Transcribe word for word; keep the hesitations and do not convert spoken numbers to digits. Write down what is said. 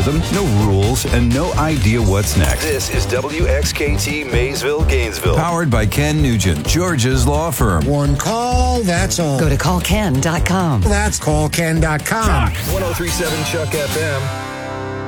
enthusiasm, no rules, and no idea what's next. This is W X K T Maysville, Gainesville. Powered by Ken Nugent, George's law firm. One call, that's all. Go to call ken dot com. That's call ken dot com. one oh three point seven Chuck F M.